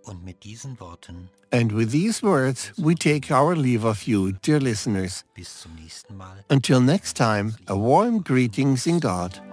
Und mit diesen Worten And with these words, we take our leave of you, dear listeners. bis zum nächsten Mal. Until next time, a warm greetings in God.